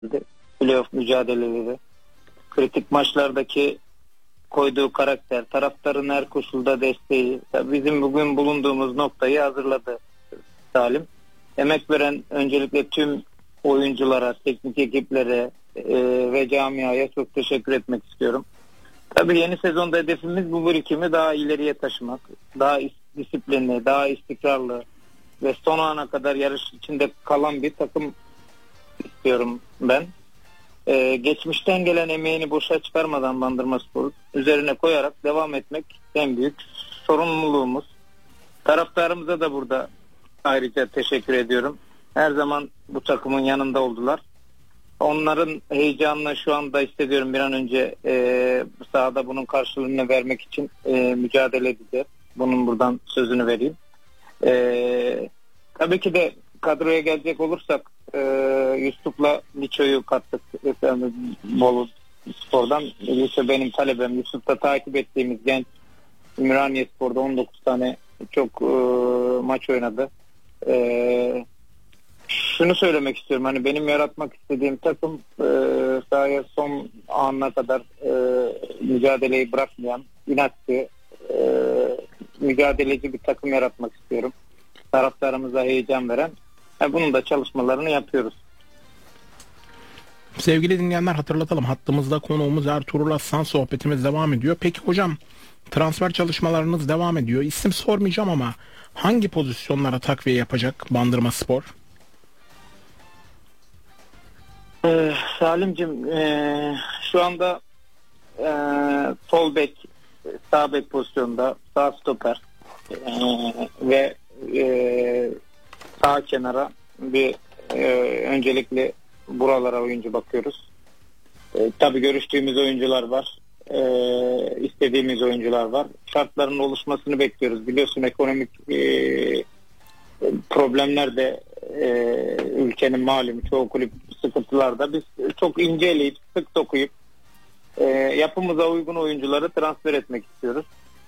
Playoff mücadeleleri, kritik maçlardaki koyduğu karakter, taraftarın her koşulda desteği, bizim bugün bulunduğumuz noktayı hazırladı Salim. Emek veren öncelikle tüm oyunculara, teknik ekiplere ve camiaya çok teşekkür etmek istiyorum. Tabii yeni sezonda hedefimiz bu birikimi daha ileriye taşımak, daha disiplinli, daha istikrarlı ve son ana kadar yarış içinde kalan bir takım istiyorum ben. Geçmişten gelen emeğini boşa çıkarmadan Bandırmaspor üzerine koyarak devam etmek en büyük sorumluluğumuz. Taraftarımıza da burada ayrıca teşekkür ediyorum. Her zaman bu takımın yanında oldular. Onların heyecanını şu anda hissediyorum. Bir an önce sahada bunun karşılığını vermek için mücadele edeceğiz. Bunun buradan sözünü vereyim. Tabii ki de kadroya gelecek olursak Yusuf'la Liço'yu kattık. Bolu Spor'dan. Liço benim talebem. Yusuf'ta takip ettiğimiz genç Ümraniye Spor'da 19 tane çok maç oynadı. Şunu söylemek istiyorum. Hani benim yaratmak istediğim takım sahaya son anına kadar mücadeleyi bırakmayan, inatçı, mücadeleci bir takım yaratmak istiyorum. Taraftarımıza heyecan veren. Bunun da çalışmalarını yapıyoruz. Sevgili dinleyenler, hatırlatalım. Hattımızda konuğumuz Ertuğrul Aslan, sohbetimiz devam ediyor. Peki hocam, transfer çalışmalarınız devam ediyor. İsim sormayacağım ama hangi pozisyonlara takviye yapacak Bandırmaspor? Salim'cim şu anda sol bek, sağ bek pozisyonda, sağ stoper ve sağ kenara bir öncelikle buralara oyuncu bakıyoruz. Tabii görüştüğümüz oyuncular var. İstediğimiz oyuncular var. Şartların oluşmasını bekliyoruz. Biliyorsun ekonomik problemler de ülkenin malum, çoğu kulüp sıkıntılarda. Biz çok inceleyip sık dokuyup yapımıza uygun oyuncuları transfer etmek istiyoruz.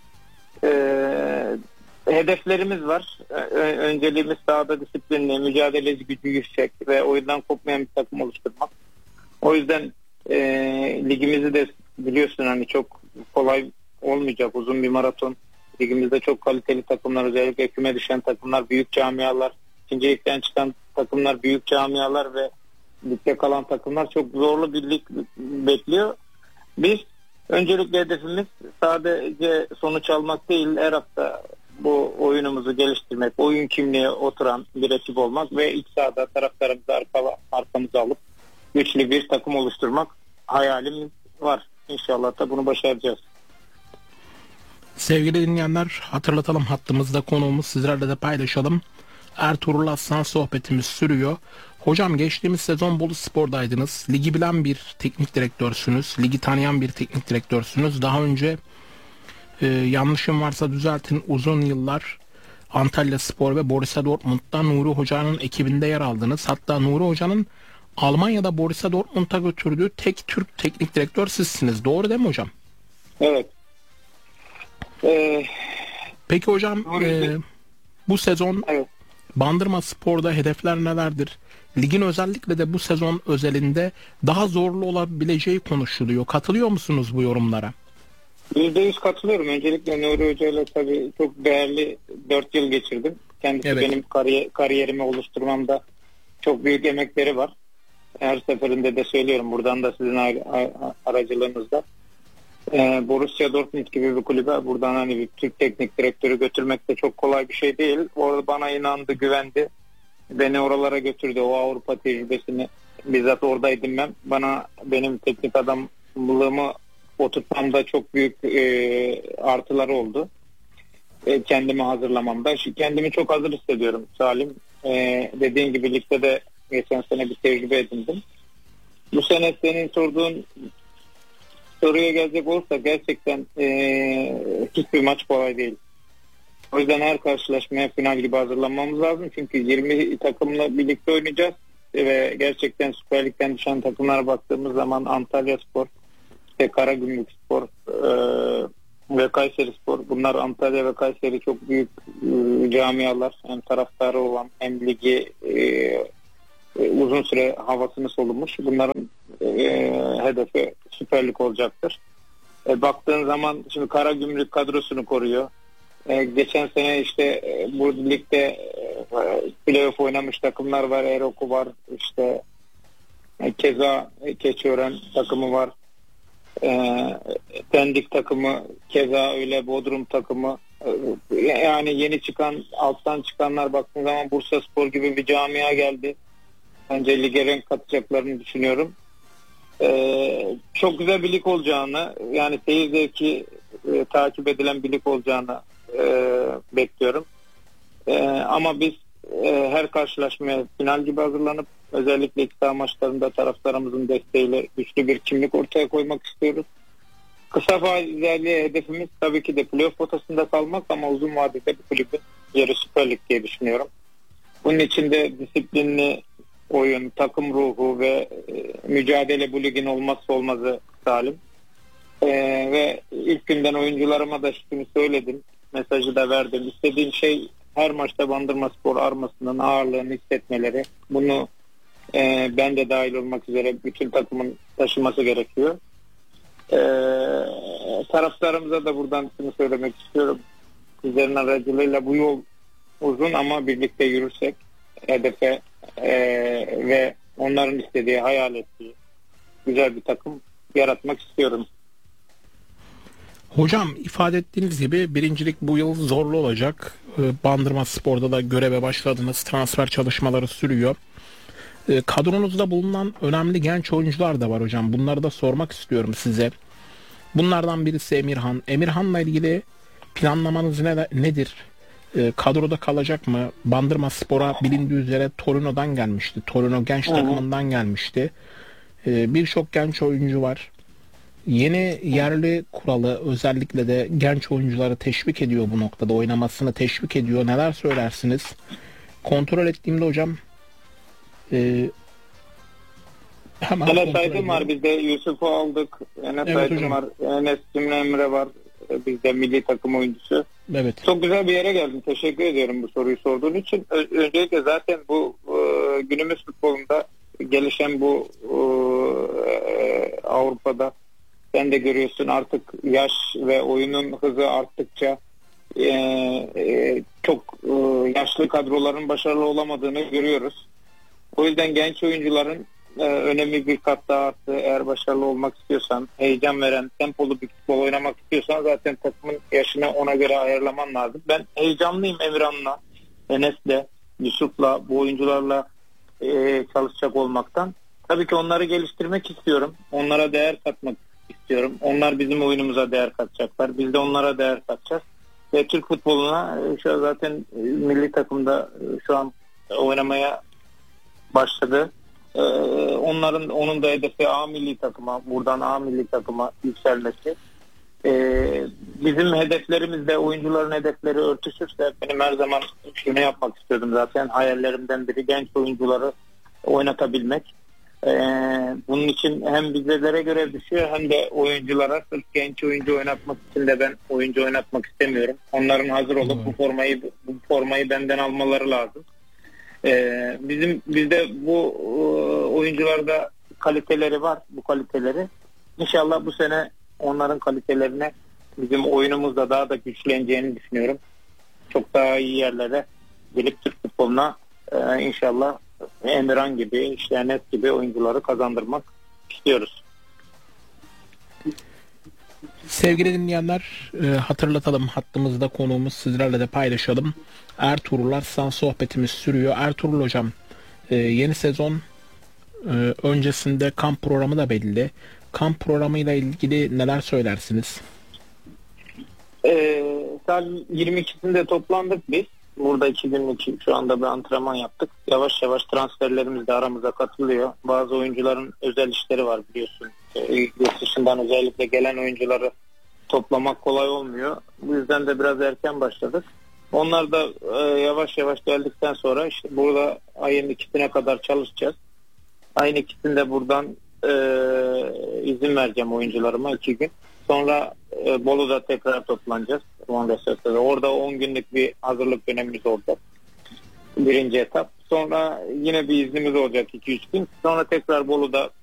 Hedeflerimiz var. Önceliğimiz sahada disiplinli, mücadeleci gücü yüksek ve oyundan kopmayan bir takım oluşturmak. O yüzden ligimizi de biliyorsun hani çok kolay olmayacak, uzun bir maraton. Ligimizde çok kaliteli takımlar, özellikle küme düşen takımlar, büyük camialar, ikinci ligden çıkan takımlar, büyük camialar ve ligde kalan takımlar, çok zorlu bir lig bekliyor. Biz öncelikle hedefimiz sadece sonuç almak değil, her hafta bu oyunumuzu geliştirmek, oyun kimliğe oturan bir ekip olmak ve iç sahada taraftarımızı arkamıza alıp güçlü bir takım oluşturmak hayalimiz var. İnşallah da bunu başaracağız. Sevgili dinleyenler, hatırlatalım, hattımızda konuğumuz, sizlerle de paylaşalım. Ertuğrul Aslan, sohbetimiz sürüyor. Hocam, geçtiğimiz sezon Bolu Spor'daydınız. Ligi bilen bir teknik direktörsünüz. Ligi tanıyan bir teknik direktörsünüz. Daha önce yanlışım varsa düzeltin, uzun yıllar Antalya Spor ve Borussia Dortmund'da Nuri Hoca'nın ekibinde yer aldınız. Hatta Nuri Hoca'nın Almanya'da Borussia Dortmund'a götürdüğü tek Türk teknik direktör sizsiniz. Doğru değil mi hocam? Evet. Peki hocam, bu sezon evet, Bandırmaspor'da hedefler nelerdir? Ligin özellikle de bu sezon özelinde daha zorlu olabileceği konuşuluyor. Katılıyor musunuz bu yorumlara? %100 katılıyorum. Öncelikle Nuri Hoca ile tabii çok değerli 4 yıl geçirdim. Kendisi evet, benim kariyerimi oluşturmamda çok büyük emekleri var. Her seferinde de söylüyorum, buradan da sizin aracılığınızda. Borussia Dortmund gibi bir kulübe buradan hani bir Türk teknik direktörü götürmek de çok kolay bir şey değil. Orada bana inandı, güvendi. Beni oralara götürdü. O Avrupa tecrübesini bizzat oradaydım ben. Bana benim teknik adamlığımı oturtmamda çok büyük artıları oldu. Kendimi hazırlamamda. Kendimi çok hazır hissediyorum Salim. Dediğin gibi ligde de geçen sene bir tecrübe edindim. Bu sene senin sorduğun soruya gelecek olursa gerçekten hiçbir maç kolay değil. O yüzden her karşılaşmaya final gibi hazırlanmamız lazım. Çünkü 20 takımla birlikte oynayacağız ve gerçekten Süper Lig'den düşen takımlara baktığımız zaman Antalya Spor, Karagümrük Spor ve Kayseri Spor. Bunlar, Antalya ve Kayseri, çok büyük camialar. Hem taraftarı olan hem ligi uzun süre havasını solumuş. Bunların hedefi Süper Lig olacaktır. Baktığın zaman şimdi Karagümrük kadrosunu koruyor. Geçen sene işte bu ligde playoff oynamış takımlar var. Erok'u var. İşte keza Keçiören takımı var. Pendik takımı keza öyle, Bodrum takımı. Yani yeni çıkan, alttan çıkanlar baktığın zaman Bursaspor gibi bir camia geldi. Bence lige renk katacaklarını düşünüyorum. Çok güzel bir lig olacağını, yani seyir zevki takip edilen bir lig olacağını bekliyorum. Ama biz her karşılaşmaya final gibi hazırlanıp özellikle iki saha maçlarında taraftarımızın desteğiyle güçlü bir kimlik ortaya koymak istiyoruz. Kısa vadeli hedefimiz tabii ki de playoff potasında kalmak, ama uzun vadede bu kulübün yeri Süper Lig diye düşünüyorum. Bunun için de disiplinli oyun, takım ruhu ve mücadele bu ligin olmazsa olmazı Salim. Ve ilk günden oyuncularıma da şunu söyledim, mesajı da verdim. İstediğim şey her maçta Bandırmaspor armasının ağırlığını hissetmeleri. Bunu ben de dahil olmak üzere bütün takımın taşıması gerekiyor. Taraftarımıza da buradan şunu söylemek istiyorum. Sizlerin aracılığıyla bu yol uzun ama birlikte yürürsek hedefe ve onların istediği, hayal ettiği güzel bir takım yaratmak istiyorum. Hocam, ifade ettiğiniz gibi birincilik bu yıl zorlu olacak. Bandırmaspor'da da göreve başladınız. Transfer çalışmaları sürüyor. Kadronuzda bulunan önemli genç oyuncular da var hocam. Bunları da sormak istiyorum size. Bunlardan birisi Emirhan. Emirhan'la ilgili planlamanız nedir? Kadroda kalacak mı? Bandırmaspor'a bilindiği üzere Torino'dan gelmişti. Torino genç takımından gelmişti. Birçok genç oyuncu var. Yeni yerli kuralı özellikle de genç oyuncuları teşvik ediyor, bu noktada oynamasını teşvik ediyor. Neler söylersiniz? Kontrol ettiğimde hocam hemen Enes Aydın var bizde, Yusuf'u aldık. Enes evet, Aydın hocam var, Enes Cimri Emre var bizde, milli takım oyuncusu. Evet. Çok güzel bir yere geldin. Teşekkür ediyorum bu soruyu sorduğun için. Öncelikle zaten bu günümüz futbolunda gelişen bu Avrupa'da sen de görüyorsun, artık yaş ve oyunun hızı arttıkça çok yaşlı kadroların başarılı olamadığını görüyoruz. O yüzden genç oyuncuların önemli bir kat daha arttı. Eğer başarılı olmak istiyorsan, heyecan veren, tempolu bir futbol oynamak istiyorsan zaten takımın yaşını ona göre ayarlaman lazım. Ben heyecanlıyım Emirhan'la, Enes'le, Yusuf'la, bu oyuncularla çalışacak olmaktan. Tabii ki onları geliştirmek istiyorum. Onlara değer katmak istiyorum. Onlar bizim oyunumuza değer katacaklar. Biz de onlara değer katacağız. Ve Türk futboluna şu an zaten milli takımda şu an oynamaya başladı. Onun da hedefi A milli takıma, buradan A milli takıma yükselmesi. Bizim hedeflerimizle oyuncuların hedefleri örtüşürse, benim her zaman şunu yapmak istiyordum zaten, hayallerimden biri genç oyuncuları oynatabilmek. Bunun için hem bizlere görev düşüyor hem de oyunculara. Sırf genç oyuncu oynatmak için de ben oyuncu oynatmak istemiyorum. Onların hazır olup bu formayı benden almaları lazım. Bizde bu oyuncularda kaliteleri var, bu kaliteleri. İnşallah bu sene onların kalitelerine bizim oyunumuzda daha da güçleneceğini düşünüyorum. Çok daha iyi yerlere gelip Türk futboluna inşallah Emirhan gibi, işte Enes gibi oyuncuları kazandırmak istiyoruz. Sevgili dinleyenler, hatırlatalım, hattımızda konuğumuz, sizlerle de paylaşalım. Ertuğrul Arslan sohbetimiz sürüyor. Ertuğrul hocam, yeni sezon öncesinde kamp programı da belli. Kamp programıyla ilgili neler söylersiniz? 22'sinde toplandık biz. Burada 2 günlük şu anda bir antrenman yaptık. Yavaş yavaş transferlerimiz de aramıza katılıyor. Bazı oyuncuların özel işleri var biliyorsun. Yurt dışından özellikle gelen oyuncuları toplamak kolay olmuyor. Bu yüzden de biraz erken başladık. Onlar da yavaş yavaş geldikten sonra işte burada ayın 2'sine kadar çalışacağız. Ayın 2'sinde buradan izin vereceğim oyuncularıma 2 gün. Sonra Bolu'da tekrar toplanacağız. Orada 10 günlük bir hazırlık dönemimiz olacak. birinci etap. Sonra yine bir iznimiz olacak 2-3 gün. Sonra tekrar Bolu'da